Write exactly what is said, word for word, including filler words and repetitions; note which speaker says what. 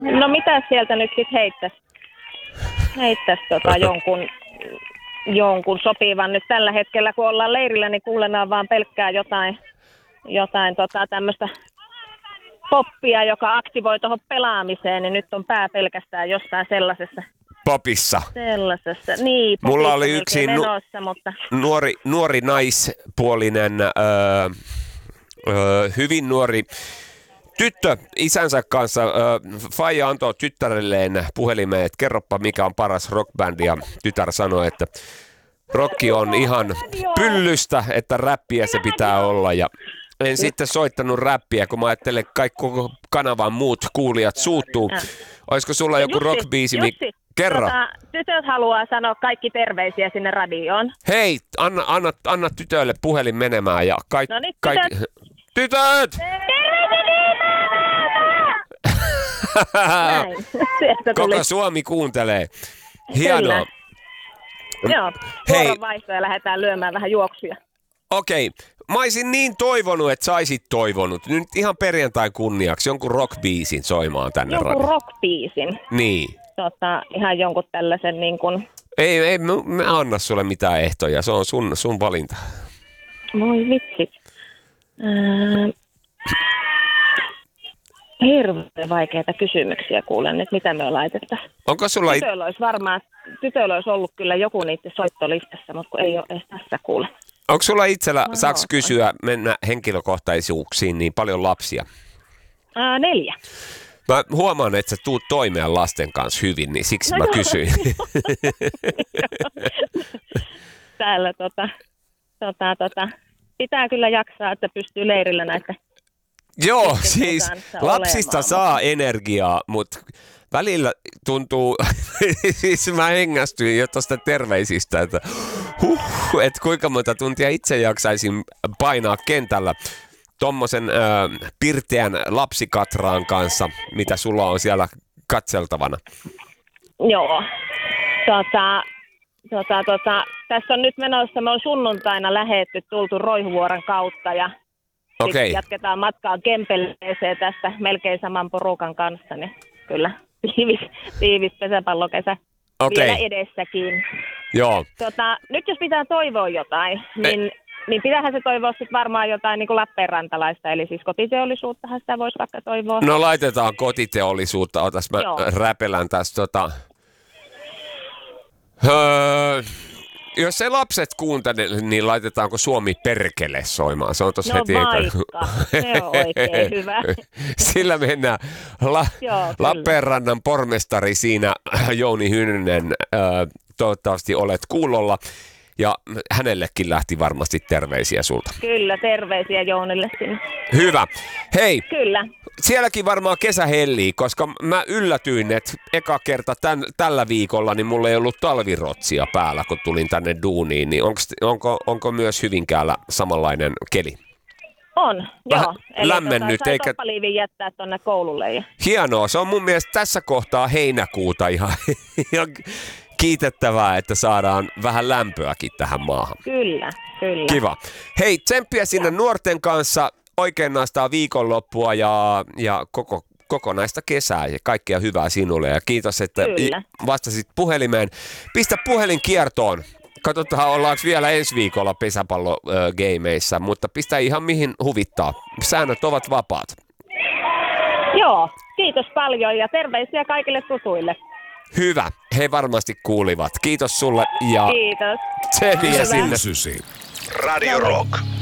Speaker 1: No mitä sieltä nyt sitten heittäisi? Heittäisi tota jonkun, jonkun sopivan. Nyt tällä hetkellä, kun ollaan leirillä, niin kuulenaan vaan pelkkää jotain, jotain tota tämmöistä poppia, joka aktivoi tuohon pelaamiseen, niin nyt on pää pelkästään jostain sellaisessa.
Speaker 2: Popissa.
Speaker 1: Sellaisessa, niin.
Speaker 2: Mulla oli yksi nu-
Speaker 1: menossa, mutta...
Speaker 2: nuori, nuori naispuolinen, öö, öö, hyvin nuori tyttö isänsä kanssa. Öö, faija antoi tyttärelleen puhelimeen, että kerropa mikä on paras rockbändi, ja tytär sanoi, että rocki on ihan pyllystä, että räppiä se pitää olla, ja en sitten soittanut räppiä, kun mä ajattelen, kaikki koko kanavan muut kuulijat suuttuu. Olisiko sulla joku
Speaker 1: Jussi,
Speaker 2: rockbiisi?
Speaker 1: Jussi,
Speaker 2: Kerro.
Speaker 1: Tota, tytöt haluaa sanoa kaikki terveisiä sinne radioon.
Speaker 2: Hei, anna, anna, anna tytöille puhelin menemään ja kaikki...
Speaker 1: No niin,
Speaker 2: kaikki...
Speaker 1: tytöt!
Speaker 2: Tytöt!
Speaker 1: Näin, sieltä tuli.
Speaker 2: Koko Suomi kuuntelee. Hienoa.
Speaker 1: Kyllä. Joo,
Speaker 2: Hei.
Speaker 1: vuoronvaihto ja lähdetään lyömään vähän juoksuja.
Speaker 2: Okei, mä olisin niin toivonut, että saisit toivonut. Nyt ihan perjantain kunniaksi jonkun rockbiisin soimaan tänne.
Speaker 1: Jonkun
Speaker 2: radioon.
Speaker 1: rockbiisin.
Speaker 2: Niin.
Speaker 1: Tota, ihan jonkun tällaisen niin kuin...
Speaker 2: Ei, ei mä, mä anna sulle mitään ehtoja, se on sun, sun valinta.
Speaker 1: Moi vitsi. Öö... Hirveän vaikeita kysymyksiä kuulen nyt, mitä me laitetaan.
Speaker 2: Onko sulla... It...
Speaker 1: Tytöillä olisi varmaan, tytöillä olisi ollut kyllä joku niiden soittolistassa, mutta kun ei ole edes tässä kuule.
Speaker 2: Onko sulla itsellä,
Speaker 1: No,
Speaker 2: saaks kysyä, mennä henkilökohtaisuuksiin, niin paljon lapsia?
Speaker 1: Ää, neljä.
Speaker 2: Mä huomaan, että sä tuut toimeen lasten kanssa hyvin, niin siksi
Speaker 1: No
Speaker 2: mä
Speaker 1: joo.
Speaker 2: kysyin.
Speaker 1: Täällä tota, tota, tota, pitää kyllä jaksaa, että pystyy leirillä näitä.
Speaker 2: Joo,
Speaker 1: Sitten
Speaker 2: siis
Speaker 1: kanssa
Speaker 2: lapsista
Speaker 1: olemaan,
Speaker 2: saa energiaa, mutta välillä tuntuu, siis mä hengästyin jo tuosta terveisistä, että huh, että kuinka monta tuntia itse jaksaisin painaa kentällä tommosen äh, pirteän lapsikatraan kanssa, mitä sulla on siellä katseltavana.
Speaker 1: Joo. Tota, tota, tota, tässä on nyt menossa, me on sunnuntaina lähetty, tultu Roihuvuoren kautta ja
Speaker 2: Okei.
Speaker 1: sitten jatketaan matkaa Kempeleeseen tästä melkein saman porukan kanssa, niin kyllä tiivis, tiivis pesäpallokesä
Speaker 2: Okei.
Speaker 1: vielä edessäkin.
Speaker 2: Joo.
Speaker 1: Tota, nyt jos pitää toivoa jotain, niin, niin pitäähän se toivoa sitten varmaan jotain niin kuin Lappeenrantalaista, eli siis kotiteollisuuttahan sitä voisi vaikka toivoa.
Speaker 2: No laitetaan kotiteollisuutta, otas mä
Speaker 1: Joo.
Speaker 2: räpelän tästä tota... Öö, jos ei lapset kuuntele, niin laitetaanko Suomi perkele soimaan? Se on tossa
Speaker 1: No
Speaker 2: heti
Speaker 1: vaikka, se on oikein hyvä.
Speaker 2: Sillä mennään. La-
Speaker 1: Joo, kyllä.
Speaker 2: Lappeenrannan pormestari siinä, Jouni Hynynen, öö, toivottavasti olet kuulolla. Ja hänellekin lähti varmasti terveisiä sulta.
Speaker 1: Kyllä, terveisiä Jounille sinne.
Speaker 2: Hyvä. Hei,
Speaker 1: Kyllä.
Speaker 2: sielläkin varmaan kesä hellii, koska mä yllätyin, että eka kerta tän, tällä viikolla niin mulla ei ollut talvirotsia päällä, kun tulin tänne duuniin. Niin onko, onko, onko myös Hyvinkäällä samanlainen keli?
Speaker 1: On,
Speaker 2: Vähän
Speaker 1: joo. Eli
Speaker 2: lämmennyt,
Speaker 1: tota, sai
Speaker 2: eikä-
Speaker 1: toppaliivin jättää tuonne koululle. Ja...
Speaker 2: Hienoa, se on mun mielestä tässä kohtaa heinäkuuta ihan, ihan kiitettävää, että saadaan vähän lämpöäkin tähän maahan.
Speaker 1: Kyllä, kyllä.
Speaker 2: Kiva. Hei, tsemppiä sinne nuorten kanssa. Oikein naistaa viikonloppua ja, ja koko, kokonaista kesää ja kaikkea hyvää sinulle. Ja kiitos, että
Speaker 1: Kyllä.
Speaker 2: vastasit puhelimeen. Pistä puhelin kiertoon. Katsotaan, ollaanko vielä ensi viikolla pesäpallogeimeissä, mutta pistä ihan mihin huvittaa. Säännöt ovat vapaat.
Speaker 1: Joo, kiitos paljon ja terveisiä kaikille tutuille.
Speaker 2: Hyvä. He varmasti kuulivat. Kiitos sulle ja
Speaker 1: Kiitos.
Speaker 2: tsemppiä
Speaker 1: Hyvä.
Speaker 2: sinne.
Speaker 3: Sysi. Radio Rock.